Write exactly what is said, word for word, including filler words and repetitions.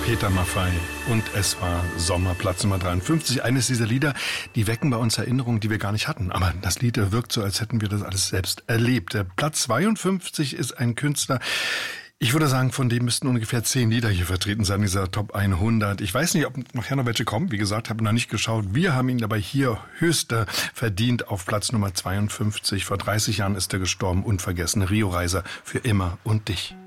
Peter Maffay und es war Sommer, Platz Nummer dreiundfünfzig. Eines dieser Lieder, die wecken bei uns Erinnerungen, die wir gar nicht hatten. Aber das Lied wirkt so, als hätten wir das alles selbst erlebt. Der Platz zweiundfünfzig ist ein Künstler, ich würde sagen, von dem müssten ungefähr zehn Lieder hier vertreten sein, dieser Top hundert. Ich weiß nicht, ob nachher noch welche kommen. Wie gesagt, habe noch nicht geschaut. Wir haben ihn dabei hier höchster verdient auf Platz Nummer zweiundfünfzig. Vor dreißig Jahren ist er gestorben, unvergessen. Rio Reiser, für immer und dich.